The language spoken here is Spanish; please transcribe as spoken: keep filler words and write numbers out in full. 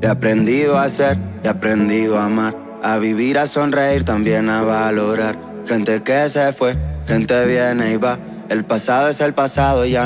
He aprendido a ser, he aprendido a amar, a vivir, a sonreír, también a valorar. Gente que se fue, gente viene y va. El pasado es el pasado, ya